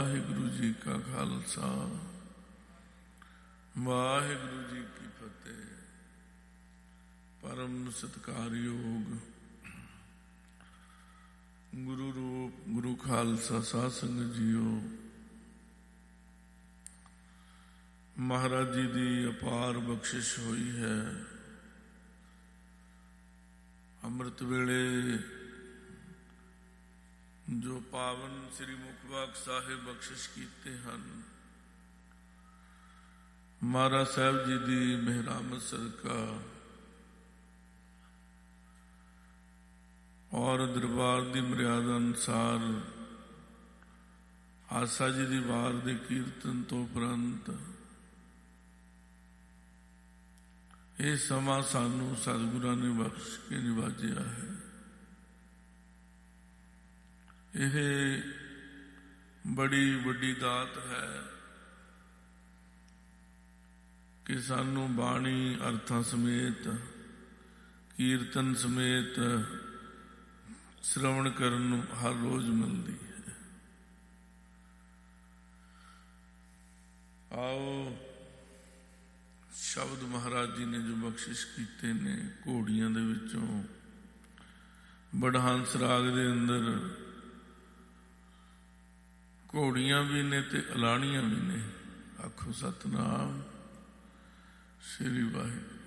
ਵਾਹਿਗੁਰੂ ਜੀ ਕਾ ਖਾਲਸਾ ਵਾਹਿਗੁਰੂ ਜੀ ਕੀ ਫਤਿਹ। ਪਰਮ ਸਤਿਕਾਰਯੋਗ ਗੁਰੂ ਰੂਪ ਗੁਰੂ ਖਾਲਸਾ ਸਾਧ ਸੰਗਤ ਜੀਓ, ਮਹਾਰਾਜ ਜੀ ਦੀ ਅਪਾਰ ਬਖਸ਼ਿਸ਼ ਹੋਈ ਹੈ। ਅੰਮ੍ਰਿਤ ਵੇਲੇ ਜੋ ਪਾਵਨ ਸ੍ਰੀ ਮੁਖਵਾਕ ਸਾਹਿਬ ਬਖਸ਼ਿਸ਼ ਕੀਤੇ ਹਨ, ਮਹਾਰਾਜ ਸਾਹਿਬ ਜੀ ਦੀ ਮਿਹਰਾਮਤ ਸਦਕਾ ਔਰ ਦਰਬਾਰ ਦੀ ਮਰਿਆਦਾ ਅਨੁਸਾਰ ਆਸਾ ਜੀ ਦੀ ਵਾਰ ਦੇ ਕੀਰਤਨ ਤੋਂ ਉਪਰੰਤ ਇਹ ਸਮਾਂ ਸਾਨੂੰ ਸਤਿਗੁਰਾਂ ਨੇ ਬਖਸ਼ ਕੇ ਨਿਵਾਜਿਆ ਹੈ। ਇਹ ਬੜੀ ਵੱਡੀ ਦਾਤ ਹੈ ਕਿ ਸਾਨੂੰ ਬਾਣੀ ਅਰਥਾਂ ਸਮੇਤ ਕੀਰਤਨ ਸਮੇਤ ਸ਼੍ਰਵਣ ਕਰਨ ਨੂੰ ਹਰ ਰੋਜ਼ ਮਿਲਦੀ ਹੈ। ਆਓ ਸ਼ਬਦ ਮਹਾਰਾਜ ਜੀ ਨੇ ਜੋ ਬਖਸ਼ਿਸ਼ ਕੀਤੇ ਨੇ, ਘੋੜੀਆਂ ਦੇ ਵਿੱਚੋਂ ਬੜਹੰਸ ਰਾਗ ਦੇ ਅੰਦਰ ਘੋੜੀਆਂ ਵੀ ਨੇ ਤੇ ਅਲਾਣੀਆਂ ਵੀ ਨੇ। ਆਖੋ ਸਤਿਨਾਮ ਸ੍ਰੀ ਵਾਹਿਗੁਰੂ।